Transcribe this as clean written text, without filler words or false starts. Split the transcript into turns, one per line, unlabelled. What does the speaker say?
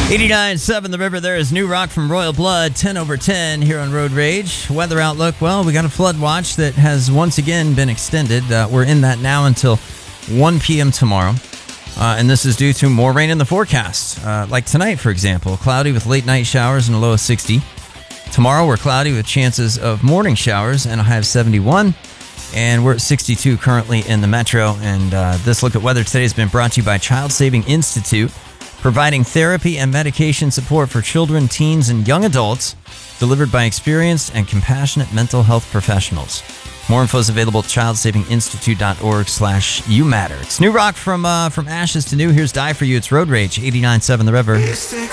89.7 The River. There is new rock from Royal Blood, 10 over 10 here on Road Rage. Weather outlook, well, we got a flood watch that has once again been extended. We're in that now until 1 p.m. tomorrow. And this is due to more rain in the forecast. Like tonight, for example, cloudy with late night showers and a low of 60. Tomorrow, we're cloudy with chances of morning showers and a high of 71. And we're at 62 currently in the metro. And this look at weather today has been brought to you by Child Saving Institute, providing therapy and medication support for children, teens, and young adults, delivered by experienced and compassionate mental health professionals. More info is available at childsavinginstitute.org/youmatter. It's new rock from ashes to new. Here's Die For You. It's Road Rage, 89.7 The River.